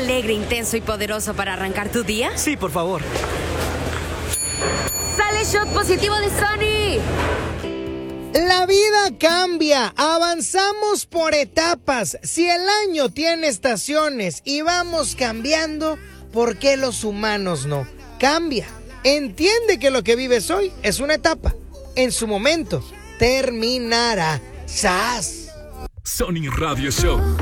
alegre, intenso y poderoso para arrancar tu día? Sí, por favor. ¡Sale shot positivo de Sony! La vida cambia, avanzamos por etapas. Si el año tiene estaciones y vamos cambiando, ¿por qué los humanos no? Cambia. Entiende que lo que vives hoy es una etapa. En su momento terminará. ¡Sas! Sony Radio Show.